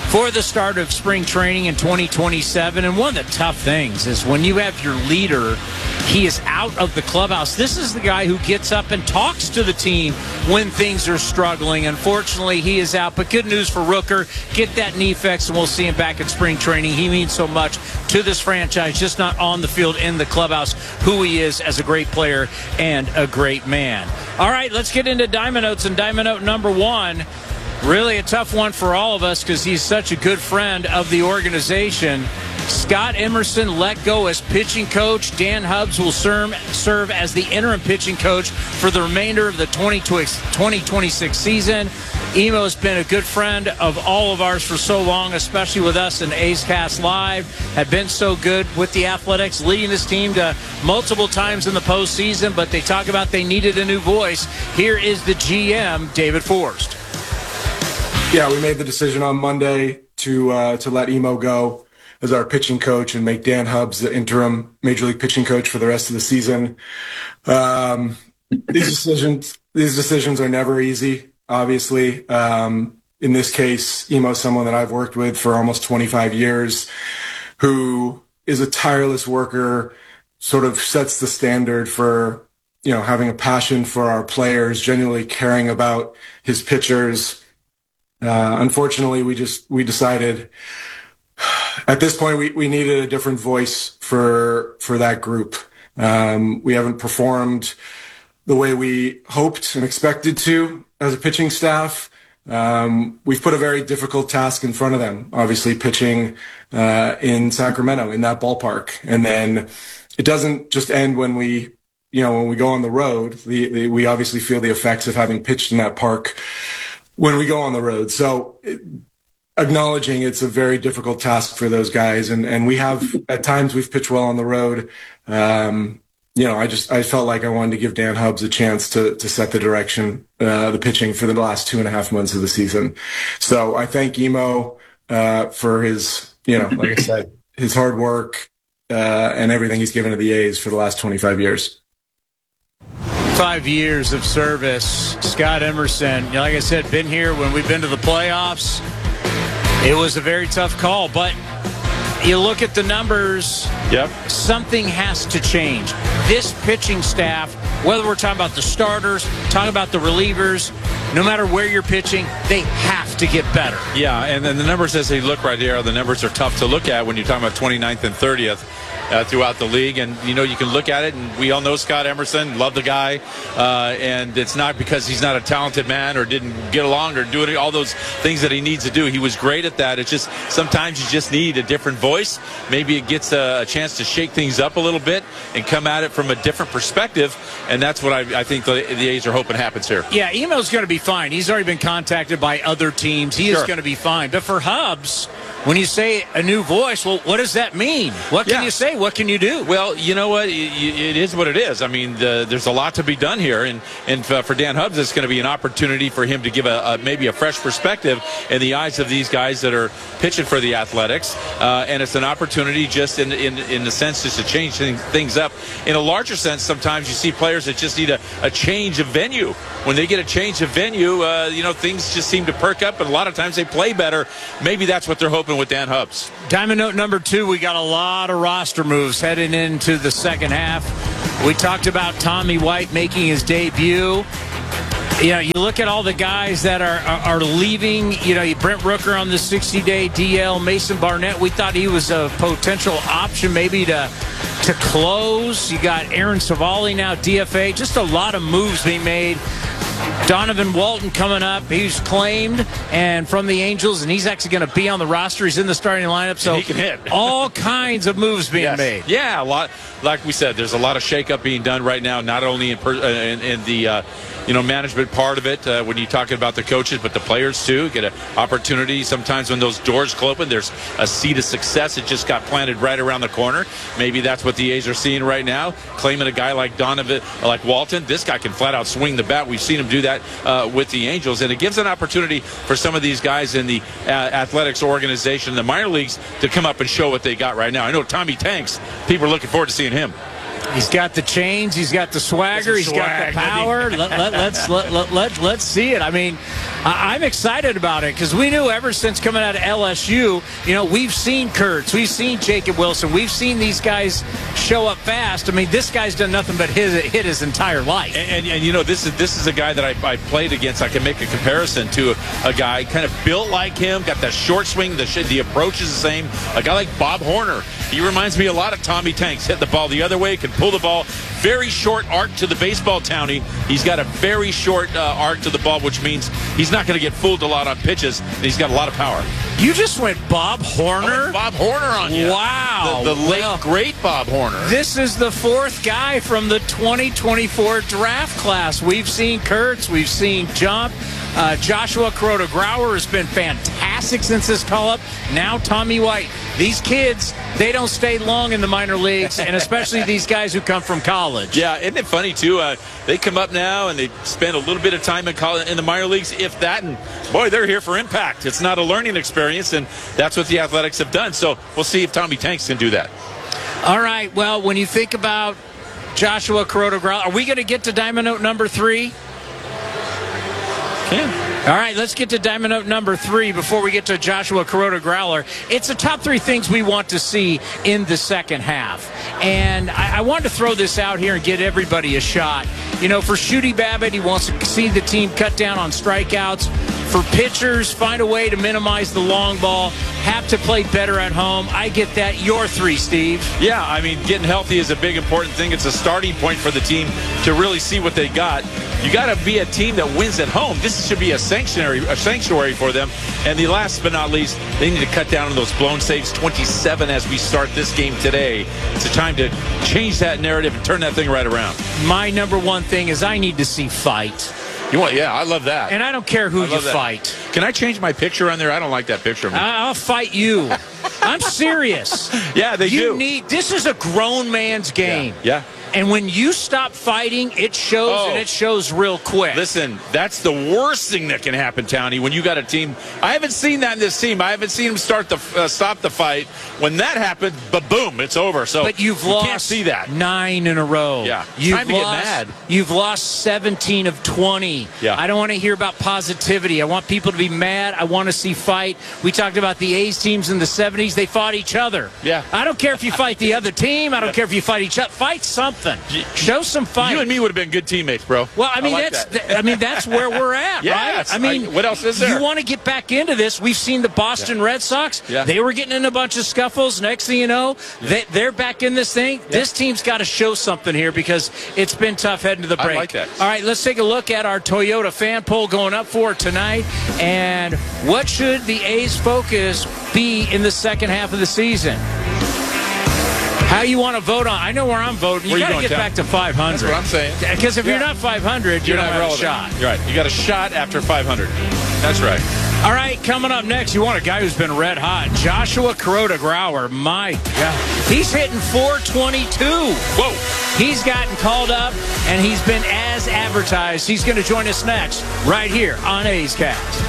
for the start of spring training in twenty twenty-seven. And one of the tough things is when you have your leader, he is out of the clubhouse. This is the guy who gets up and talks to the team when things are struggling. Unfortunately, he is out. But good news for Rooker. Get that knee fixed, and we'll see him back in spring training. He means so much to this franchise, just not on the field, in the clubhouse, who he is as a great player and a great man. All right, let's get into Diamond Notes. And Diamond Note number one, really a tough one for all of us because he's such a good friend of the organization. Scott Emerson let go as pitching coach. Dan Hubbs will serve, serve as the interim pitching coach for the remainder of the twenty twenty-six season. Emo has been a good friend of all of ours for so long, especially with us in A's Cast Live. Had been so good with the Athletics, leading this team to multiple times in the postseason, but they talk about they needed a new voice. Here is the G M, David Forst. Yeah, we made the decision on Monday to uh, to let Emo go as our pitching coach and make Dan Hubbs the interim Major League pitching coach for the rest of the season. Um, these decisions, these decisions are never easy, obviously. Um, in this case, Emo is someone that I've worked with for almost twenty-five years, who is a tireless worker, sort of sets the standard for, you know, having a passion for our players, genuinely caring about his pitchers. Uh, unfortunately, we just, we decided at this point, we, we needed a different voice for for that group. Um, we haven't performed the way we hoped and expected to as a pitching staff. Um, we've put a very difficult task in front of them, obviously pitching uh, in Sacramento, in that ballpark. And then it doesn't just end when we, you know, when we go on the road. The, the, we obviously feel the effects of having pitched in that park when we go on the road. So it, acknowledging it's a very difficult task for those guys. And, and we have, at times we've pitched well on the road. Um, you know, I just, I felt like I wanted to give Dan Hubbs a chance to, to set the direction, uh, the pitching for the last two and a half months of the season. So I thank Emo, uh, for his, you know, like I said, his hard work, uh, and everything he's given to the A's for the last twenty-five years. Five years of service. Scott Emerson, you know, like I said, been here when we've been to the playoffs. It was a very tough call, but you look at the numbers, yep. Something has to change. This pitching staff, whether we're talking about the starters, talking about the relievers, no matter where you're pitching, they have to get better. Yeah, and then the numbers as they look right there, the numbers are tough to look at when you're talking about twenty-ninth and thirtieth. Uh, throughout the league, and you know, you can look at it, and we all know Scott Emerson, love the guy, uh, and it's not because he's not a talented man or didn't get along or do all those things that he needs to do. He was great at that. It's just sometimes you just need a different voice. Maybe it gets a, a chance to shake things up a little bit and come at it from a different perspective, and that's what I, I think the, the A's are hoping happens here. Yeah, Emo's going to be fine. He's already been contacted by other teams. He sure. is going to be fine. But for Hubbs, when you say a new voice, well, what does that mean? What can yeah. you say? What can you do? Well, you know what? It, it is what it is. I mean, the, there's a lot to be done here. And, and for Dan Hubbs, it's going to be an opportunity for him to give a, a maybe a fresh perspective in the eyes of these guys that are pitching for the Athletics. Uh, and it's an opportunity just in, in, in the sense just to change things up. In a larger sense, sometimes you see players that just need a, a change of venue. When they get a change of venue, uh, you know, things just seem to perk up, and a lot of times they play better. Maybe that's what they're hoping with Dan Hubbs. Diamond Note number two, we got a lot of roster moves heading into the second half. We talked about Tommy White making his debut. You know, you look at all the guys that are are, are leaving. You know, Brent Rooker on the sixty-day D L. Mason Barnett, we thought he was a potential option maybe to to close. You got Aaron Savali now D F A. Just a lot of moves being made. Donovan Walton coming up. He's claimed and from the Angels, and he's actually going to be on the roster. He's in the starting lineup, so he can hit. All kinds of moves being yes. made. Yeah, a lot. Like we said, there's a lot of shakeup being done right now, not only in, per, uh, in, in the uh, you know management part of it uh, when you're talking about the coaches, but the players too get an opportunity. Sometimes when those doors open, there's a seed of success. It just got planted right around the corner. Maybe that's what the A's are seeing right now. Claiming a guy like Donovan, like Walton, this guy can flat out swing the bat. We've seen him do that uh, with the Angels, and it gives an opportunity for some of these guys in the uh, athletics organization, the minor leagues, to come up and show what they got right now. I know Tommy Tanks, people are looking forward to seeing him. He's got the chains. He's got the swagger. He's got the power. let, let, let's let, let, let, let's see it. I mean, I, I'm excited about it because we knew ever since coming out of L S U, you know, we've seen Kurtz, we've seen Jacob Wilson, we've seen these guys show up fast. I mean, this guy's done nothing but hit, hit his entire life. And, and, and you know, this is this is a guy that I, I played against. I can make a comparison to a, a guy kind of built like him, got that short swing. The the approach is the same. A guy like Bob Horner. He reminds me a lot of Tommy Tanks. Hit the ball the other way, can pull the ball. Very short arc to the baseball, Townie. He's got a very short uh, arc to the ball, which means he's not going to get fooled a lot on pitches. And he's got a lot of power. You just went Bob Horner? Went Bob Horner on you. Wow. The, the late, well, great Bob Horner. This is the fourth guy from the twenty twenty-four draft class. We've seen Kurtz. We've seen Jump. Uh, Joshua Kuroda-Grauer has been fantastic since this call-up. Now Tommy White. These kids, they don't stay long in the minor leagues, and especially these guys who come from college. Yeah, isn't it funny, too? Uh, they come up now, and they spend a little bit of time in college, in the minor leagues, if that, and, boy, they're here for impact. It's not a learning experience, and that's what the Athletics have done. So we'll see if Tommy Tanks can do that. All right, well, when you think about Joshua Kuroda-Grauer, are we going to get to Diamond Note number three? Can. All right, let's get to Diamond Note number three before we get to Joshua Kuroda-Grauer. It's the top three things we want to see in the second half. And I, I wanted to throw this out here and get everybody a shot. You know, for Shooty Babbitt, he wants to see the team cut down on strikeouts. For pitchers, find a way to minimize the long ball, have to play better at home. I get that. Your three, Steve. Yeah, I mean, getting healthy is a big, important thing. It's a starting point for the team to really see what they got. You got to be a team that wins at home. This should be a sanctuary, a sanctuary for them. And the last but not least, they need to cut down on those blown saves. twenty-seven as we start this game today. It's a time to change that narrative and turn that thing right around. My number one thing is I need to see fight. You want? Yeah, I love that. And I don't care who you that. fight. Can I change my picture on there? I don't like that picture of me. I'll fight you. I'm serious. Yeah, they you do. Need, this is a grown man's game. Yeah. yeah. And when you stop fighting, it shows, oh. and it shows real quick. Listen, that's the worst thing that can happen, Townie, when you got a team. I haven't seen that in this team. I haven't seen them start the uh, stop the fight. When that happens, but boom, it's over. So but you've you lost can't see that. nine in a row. Yeah, you've time to lost, get mad. You've lost seventeen of twenty. Yeah. I don't want to hear about positivity. I want people to be mad. I want to see fight. We talked about the A's teams in the seventies. They fought each other. Yeah. I don't care if you fight the other team. I don't care if you fight each other. Fight something. Show some fight. You and me would have been good teammates, bro. Well, I mean I like that's that. th- I mean that's where we're at, yes. right? I mean, I, what else is there? You want to get back into this? We've seen the Boston yeah. Red Sox. Yeah. They were getting in a bunch of scuffles. Next thing you know, yeah. they, they're back in this thing. Yeah. This team's got to show something here because it's been tough heading to the break. I like that. All right, let's take a look at our Toyota fan poll going up for tonight. And what should the A's focus be in the second half of the season? How you want to vote on? I know where I'm voting. You got to get back to five hundred. That's what I'm saying. Because if yeah. you're not five hundred, you you're don't not have relevant. a shot. You're right. You got a shot after five hundred. That's right. All right, coming up next, you want a guy who's been red hot. Joshua Kuroda-Grauer. My God. He's hitting four twenty-two. Whoa. He's gotten called up, and he's been as advertised. He's going to join us next, right here on A's Cast.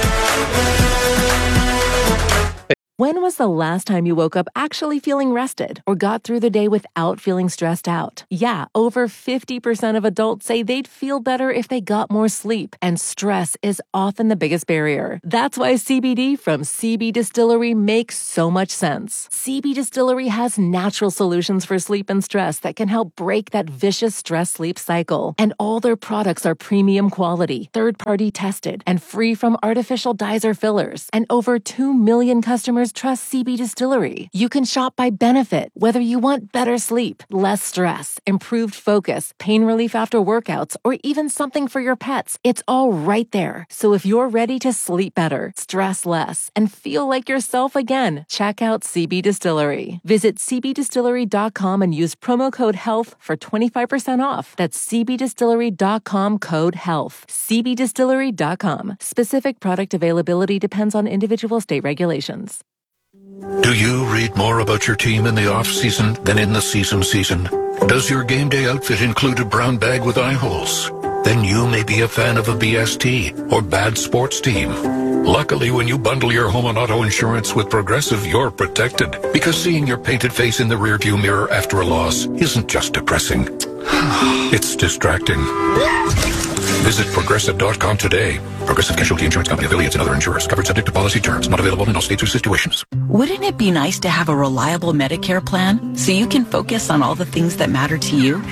When was the last time you woke up actually feeling rested or got through the day without feeling stressed out? Yeah, over fifty percent of adults say they'd feel better if they got more sleep, and stress is often the biggest barrier. That's why C B D from C B Distillery makes so much sense. C B Distillery has natural solutions for sleep and stress that can help break that vicious stress-sleep cycle. And all their products are premium quality, third-party tested, and free from artificial dyes or fillers. And over two million customers trust C B Distillery. You can shop by benefit, whether you want better sleep, less stress, improved focus, pain relief after workouts, or even something for your pets. It's all right there. So if you're ready to sleep better, stress less, and feel like yourself again, check out C B Distillery. Visit c b distillery dot com and use promo code HEALTH for twenty-five percent off. That's c b distillery dot com code HEALTH. c b distillery dot com. Specific product availability depends on individual state regulations. Do you read more about your team in the off-season than in the season season? Does your game day outfit include a brown bag with eye holes? Then you may be a fan of a B S T or bad sports team. Luckily, when you bundle your home and auto insurance with Progressive, you're protected. Because seeing your painted face in the rearview mirror after a loss isn't just depressing. It's distracting. Visit Progressive dot com today. Progressive Casualty Insurance Company, affiliates, and other insurers. Covered subject to policy terms. Not available in all states or situations. Wouldn't it be nice to have a reliable Medicare plan so you can focus on all the things that matter to you?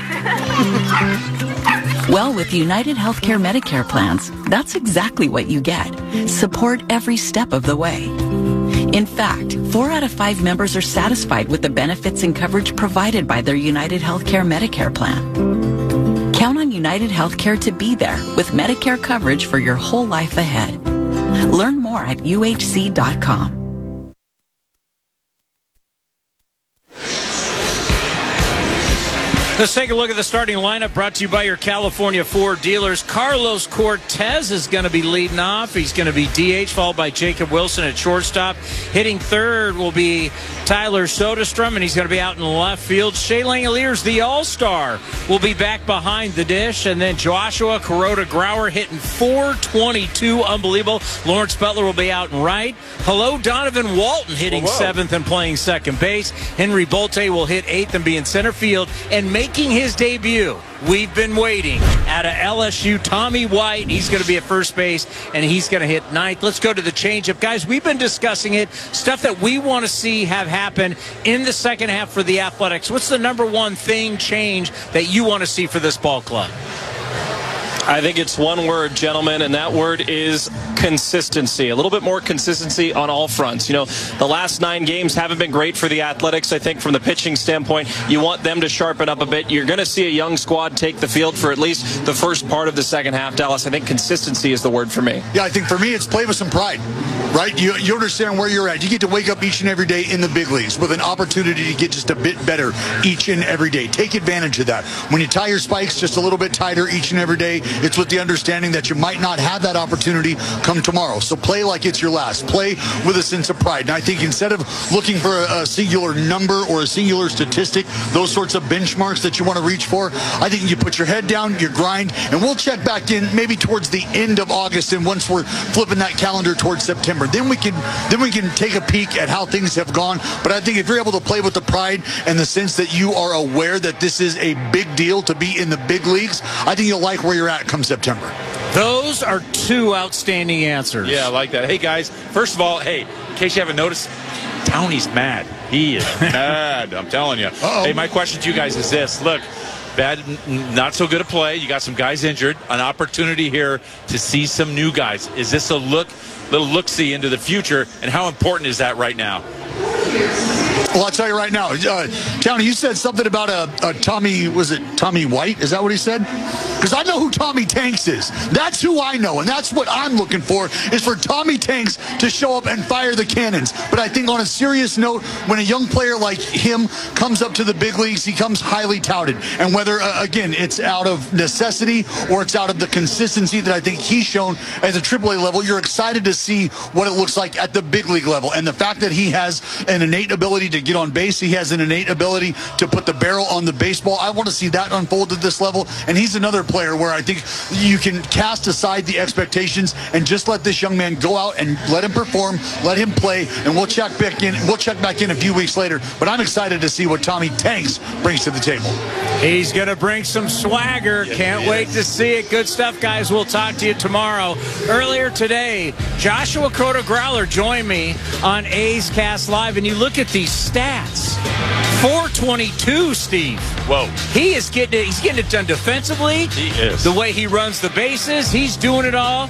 Well, with United Healthcare Medicare plans, that's exactly what you get. Support every step of the way. In fact, four out of five members are satisfied with the benefits and coverage provided by their United Healthcare Medicare plan. Count on United Healthcare to be there with Medicare coverage for your whole life ahead. Learn more at U H C dot com. Let's take a look at the starting lineup brought to you by your California Ford dealers. Carlos Cortez is going to be leading off. He's going to be D H, followed by Jacob Wilson at shortstop. Hitting third will be Tyler Soderstrom, and he's going to be out in left field. Shea Langeliers, the all-star, will be back behind the dish. And then Joshua Kuroda-Grauer hitting four twenty-two. Unbelievable. Lawrence Butler will be out in right. Hello, Donovan Walton hitting whoa, whoa. seventh and playing second base. Henry Bolte will hit eighth and be in center field. And making his debut, we've been waiting, out of L S U, Tommy White. He's going to be at first base, and he's going to hit ninth. Let's go to the changeup. Guys, we've been discussing it, stuff that we want to see have happen in the second half for the Athletics. What's the number one thing, change, that you want to see for this ball club? I think it's one word, gentlemen, and that word is consistency. A little bit more consistency on all fronts. You know, the last nine games haven't been great for the Athletics. I think from the pitching standpoint, you want them to sharpen up a bit. You're going to see a young squad take the field for at least the first part of the second half, Dallas. I think consistency is the word for me. Yeah, I think for me, it's play with some pride, right? You, you understand where you're at. You get to wake up each and every day in the big leagues with an opportunity to get just a bit better each and every day. Take advantage of that. When you tie your spikes just a little bit tighter each and every day, it's with the understanding that you might not have that opportunity come tomorrow. So play like it's your last. Play with a sense of pride. And I think instead of looking for a, a singular number or a singular statistic, those sorts of benchmarks that you want to reach for, I think you put your head down, you grind, and we'll check back in maybe towards the end of August, and once we're flipping that calendar towards September, then we can then we can take a peek at how things have gone. But I think if you're able to play with the pride and the sense that you are aware that this is a big deal to be in the big leagues, I think you'll like where you're at come September. Those are two outstanding answers. Yeah, I like that. Hey, guys, first of all, hey, in case you haven't noticed, Downey's mad. He is mad, I'm telling you. Uh-oh. Hey, my question to you guys is this. Look, bad, not so good a play. You got some guys injured. An opportunity here to see some new guys. Is this a look, little look-see into the future, and how important is that right now? Well, I'll tell you right now, uh, Townie, you said something about a, a Tommy, was it Tommy White? Is that what he said? Because I know who Tommy Tanks is. That's who I know, and that's what I'm looking for, is for Tommy Tanks to show up and fire the cannons. But I think on a serious note, when a young player like him comes up to the big leagues, he comes highly touted. And whether, uh, again, it's out of necessity or it's out of the consistency that I think he's shown at the triple A level, you're excited to see what it looks like at the big league level. And the fact that he has an innate ability to get on base, he has an innate ability to put the barrel on the baseball. I want to see that unfold at this level. And he's another player where I think you can cast aside the expectations and just let this young man go out and let him perform, let him play, and we'll check back in. We'll check back in a few weeks later. But I'm excited to see what Tommy Tanks brings to the table. He's going to bring some swagger. Yes, Can't wait to see it. Good stuff, guys. We'll talk to you tomorrow. Earlier today, Joshua Kuroda-Grauer joined me on A's Cast Live, and you look at these stats. four twenty-two, Steve. Whoa. He is getting it, he's getting it done defensively. He is. The way he runs the bases, he's doing it all.